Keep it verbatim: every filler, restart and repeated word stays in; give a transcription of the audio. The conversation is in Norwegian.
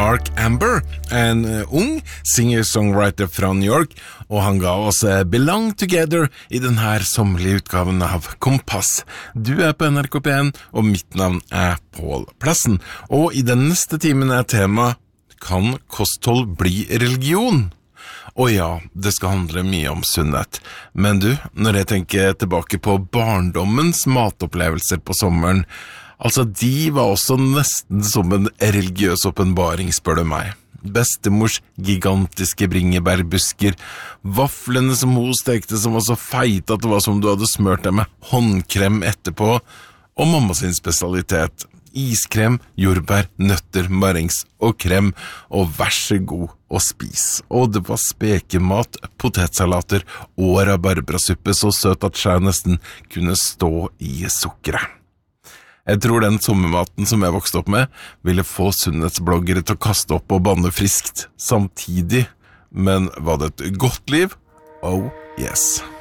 Mark Amber, en ung singer-songwriter fra New York, og han ga oss Belong Together i denne sommerlige utgaven av Kompass. Du er på N R K P en, og mitt navn er Pål Plassen. Og i den neste timen er tema Kan kosthold bli religion? Og ja, det skal handle mye om sunnhet. Men du, når jeg tenker tilbake på barndommens matopplevelser på sommeren, altså de var også nesten som en religiøs åpenbaring, spør du meg. Bestemors gigantiske bringebærbusker, vaflene som hun stekte som var så feite at det var som du hadde smørt dem med håndkrem etterpå, og mamma sin spesialitet. Iskrem, jordbær, nøtter, marengs og krem, og vær så god og spis. Og det var spekemat, potetsalater og rabarbrasuppe så søt at skjær nesten kunne stå i sukkeret. Jeg tror den sommermaten som jeg vokste opp med ville få sunnhetsbloggere til å kaste opp og banne friskt samtidig, men var det et godt liv? Oh yes.